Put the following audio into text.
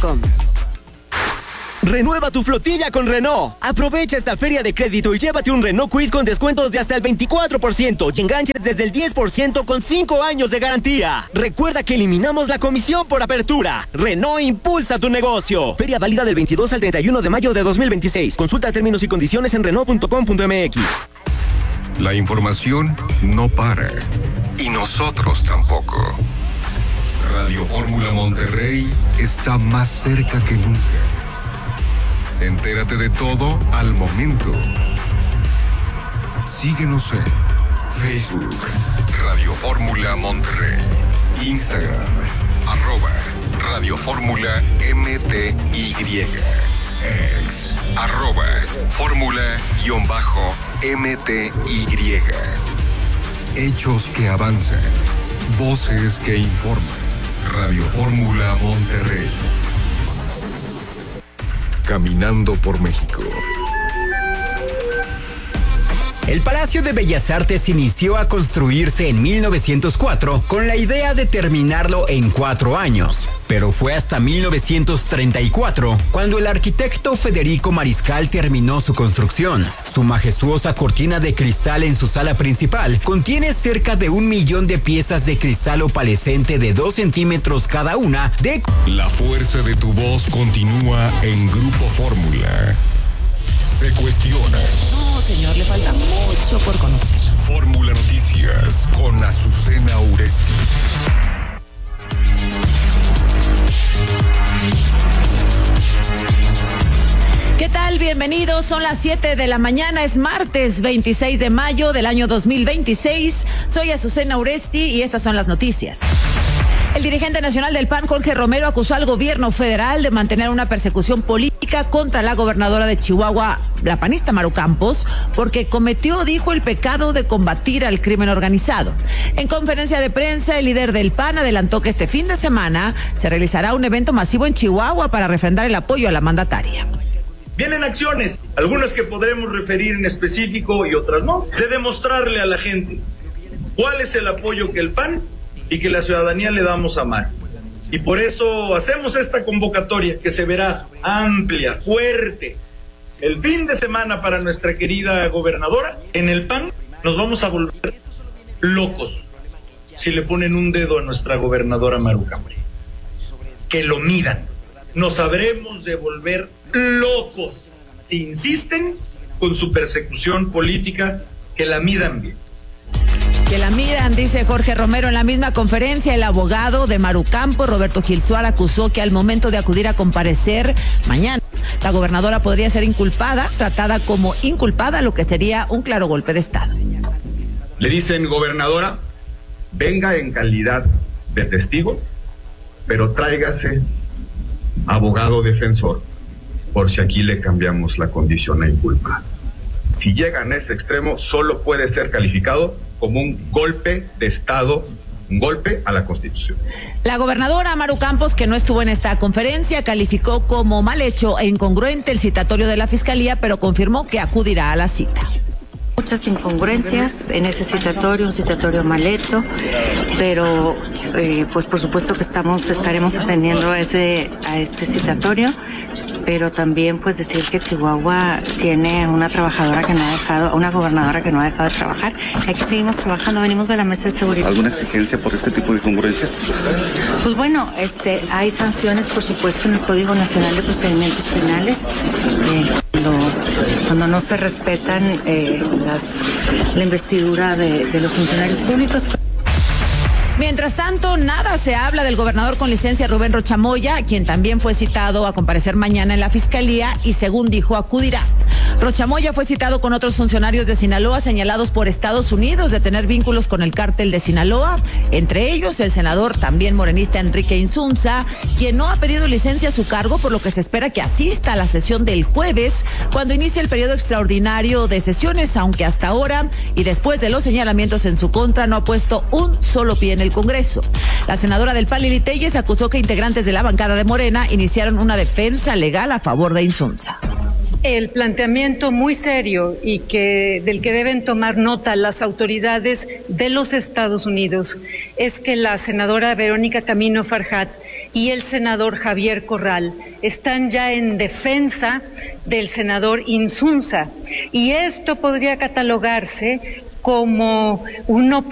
renault.com. Renueva tu flotilla con Renault. Aprovecha esta feria de crédito y llévate un Renault Kwid con descuentos de hasta el 24% y enganches desde el 10% con 5 años de garantía. Recuerda que eliminamos la comisión por apertura. Renault impulsa tu negocio. Feria válida del 22 al 31 de mayo de 2026. Consulta términos y condiciones en Renault.com.mx. La información no para. Y nosotros tampoco. Radio Fórmula Monterrey está más cerca que nunca. Entérate de todo al momento. Síguenos en Facebook, Radio Fórmula Monterrey, Instagram, @Radio Fórmula MTY, X, @Fórmula_MTY. Hechos que avanzan, voces que informan. Radio Fórmula Monterrey. Caminando por México. El Palacio de Bellas Artes inició a construirse en 1904 con la idea de terminarlo en 4 años. Pero fue hasta 1934 cuando el arquitecto Federico Mariscal terminó su construcción. Su majestuosa cortina de cristal en su sala principal contiene cerca de 1 millón de piezas de cristal opalescente de 2 centímetros cada una de... La fuerza de tu voz continúa en Grupo Fórmula. Se cuestiona. No, señor, le falta mucho por conocer. Fórmula Noticias con Azucena Uresti. ¿Qué tal? Bienvenidos. Son las 7 de la mañana. Es martes 26 de mayo del año 2026. Soy Azucena Uresti y estas son las noticias. El dirigente nacional del PAN, Jorge Romero, acusó al gobierno federal de mantener una persecución política contra la gobernadora de Chihuahua, la panista Maru Campos, porque cometió, dijo, el pecado de combatir al crimen organizado. En conferencia de prensa, el líder del PAN adelantó que este fin de semana se realizará un evento masivo en Chihuahua para refrendar el apoyo a la mandataria. Vienen acciones, algunas que podremos referir en específico y otras no, de demostrarle a la gente cuál es el apoyo que el PAN y que la ciudadanía le damos a Maru. Y por eso hacemos esta convocatoria que se verá amplia, fuerte. El fin de semana para nuestra querida gobernadora, en el PAN nos vamos a volver locos si le ponen un dedo a nuestra gobernadora Maru Campos. Que lo midan. Nos habremos de volver locos si insisten con su persecución política, que la midan bien. Que la miran, dice Jorge Romero. En la misma conferencia, el abogado de Maru Campos, Roberto Gilsuar, acusó que al momento de acudir a comparecer mañana, la gobernadora podría ser inculpada, tratada como inculpada, lo que sería un claro golpe de Estado. Le dicen, gobernadora, venga en calidad de testigo, pero tráigase abogado defensor, por si aquí le cambiamos la condición a inculpada. Si llegan a ese extremo, solo puede ser calificado como un golpe de Estado, un golpe a la Constitución. La gobernadora Maru Campos, que no estuvo en esta conferencia, calificó como mal hecho e incongruente el citatorio de la Fiscalía, pero confirmó que acudirá a la cita. Muchas incongruencias en ese citatorio, un citatorio mal hecho, pero pues por supuesto que estaremos atendiendo a este citatorio, pero también pues decir que Chihuahua tiene una gobernadora que no ha dejado de trabajar. Aquí seguimos trabajando, venimos de la mesa de seguridad. ¿Alguna exigencia por este tipo de incongruencias? Pues bueno, hay sanciones por supuesto en el Código Nacional de Procedimientos Penales, cuando no se respetan la investidura de los funcionarios públicos. Mientras tanto, nada se habla del gobernador con licencia Rubén Rocha Moya, quien también fue citado a comparecer mañana en la Fiscalía y, según dijo, acudirá. Rocha Moya fue citado con otros funcionarios de Sinaloa señalados por Estados Unidos de tener vínculos con el cártel de Sinaloa, entre ellos el senador también morenista Enrique Insunza, quien no ha pedido licencia a su cargo, por lo que se espera que asista a la sesión del jueves, cuando inicie el periodo extraordinario de sesiones, aunque hasta ahora y después de los señalamientos en su contra no ha puesto un solo pie en el Congreso. La senadora del PAN, Lili Telles, acusó que integrantes de la bancada de Morena iniciaron una defensa legal a favor de Insunza. El planteamiento muy serio y del que deben tomar nota las autoridades de los Estados Unidos es que la senadora Verónica Camino Farjat y el senador Javier Corral. Están ya en defensa del senador Insunza, y esto podría catalogarse como un